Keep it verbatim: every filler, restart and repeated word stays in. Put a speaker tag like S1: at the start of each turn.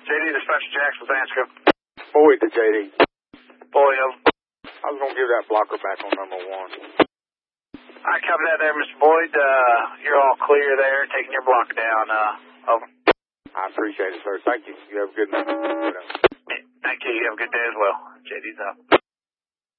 S1: J D, the Special Jackson's answer.
S2: Boyd to J D.
S1: Boyd, um,
S2: I was going to give that blocker back on number one.
S1: I copy that there, Mister Boyd. Uh, you're all clear there, taking your block down. Uh, over.
S2: I appreciate it, sir. Thank you. You have a good night.
S1: Thank you. You have a good day as well. J D's out.